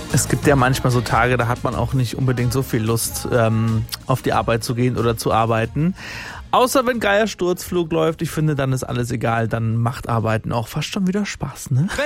Es gibt ja manchmal so Tage, da hat man auch nicht unbedingt so viel Lust, auf die Arbeit zu gehen oder zu arbeiten. Außer wenn Geier Sturzflug läuft, ich finde, dann ist alles egal, dann macht Arbeiten auch fast schon wieder Spaß, ne?